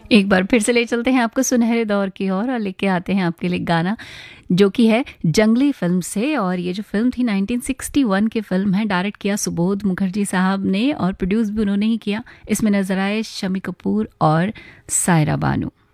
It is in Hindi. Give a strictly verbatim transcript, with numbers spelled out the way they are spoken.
एक बार फिर से ले चलते हैं आपको सुनहरे दौर की ओर और लेके आते हैं आपके लिए गाना जो कि है जंगली फिल्म से। और ये जो फिल्म थी नाइनटीन सिक्सटी वन की फिल्म है, डायरेक्ट किया सुबोध मुखर्जी साहब ने और प्रोड्यूस भी उन्होंने ही किया। इसमें नजर आए शम्मी कपूर और सायरा बानू।